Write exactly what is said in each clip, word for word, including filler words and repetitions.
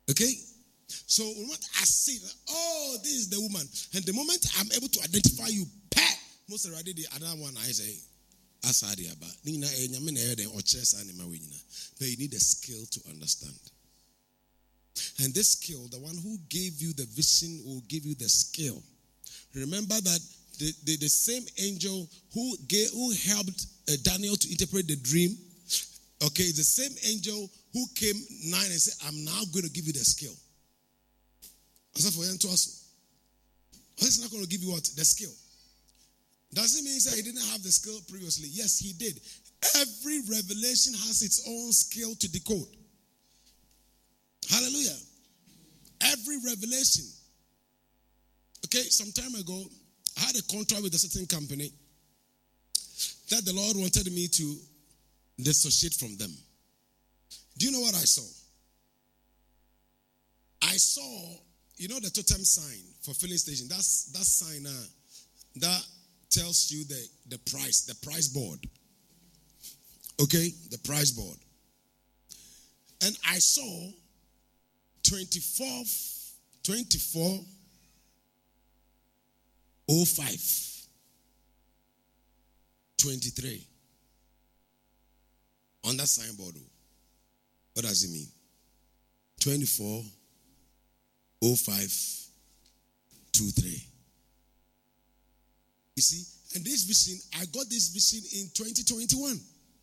Okay? So what I see, oh, this is the woman. And the moment I'm able to identify you, most of the other one I say, but you need a skill to understand. And this skill, the one who gave you the vision will give you the skill. Remember that the, the, the same angel who gave, who helped uh, Daniel to interpret the dream, okay, the same angel who came nine and said, I'm now going to give you the skill. I said, for him to us, he's not going to give you what? The skill. Doesn't mean that he didn't have the skill previously. Yes, he did. Every revelation has its own skill to decode. Hallelujah. Every revelation. Okay, some time ago, I had a contract with a certain company that the Lord wanted me to dissociate from them. Do you know what I saw? I saw, you know the totem sign for filling station. That's that sign uh, that tells you the, the price, the price board. Okay, the price board. And I saw twenty-four, twenty-four oh five, twenty-three on that signboard. What does it mean? twenty-four oh five twenty-three. You see, and this vision, I got this vision in twenty twenty-one.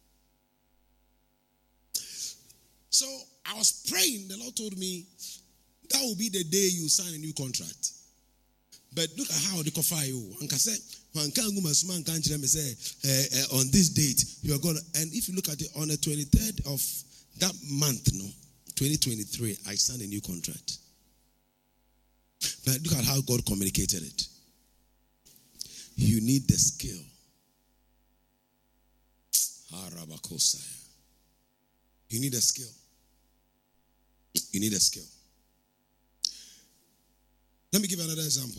So I was praying, the Lord told me that will be the day you sign a new contract. But look at how they confine you. And on this date, you are going to, and if you look at it on the twenty-third of that month, no, twenty twenty-three, I signed a new contract. Now look at how God communicated it. You need the skill. You need a skill. You need a skill. Let me give another example.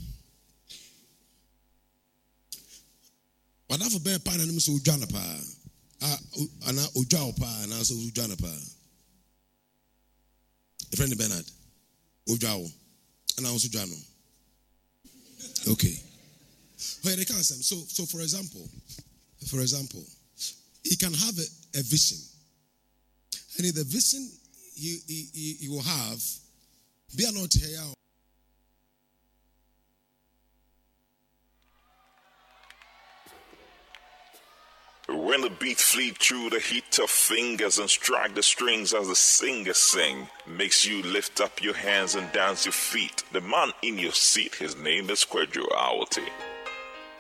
Whatever bear pan and so Janapa, and Ujaupa, and also Janapa. A friend Bernard, Ujao, and also Jano. Okay. Where they can't So, so for example, for example, he can have a, a vision, and in the vision he, he, he will have, be not here. When the beat fleet through the heat of fingers and strike the strings as the singer sing, makes you lift up your hands and dance your feet. The man in your seat, his name is Kwadwo Awoti.